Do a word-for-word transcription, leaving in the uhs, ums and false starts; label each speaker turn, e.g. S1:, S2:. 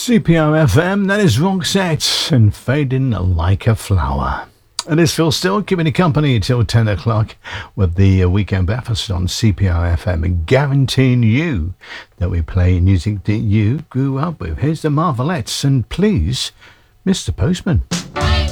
S1: C P R F M, that is Roxette and Fading Like a Flower. And it's Phil Still keeping you company till ten o'clock with the uh, Weekend Breakfast on C P R F M and guaranteeing you that we play music that you grew up with. Here's the Marvelettes and please, Mister Postman.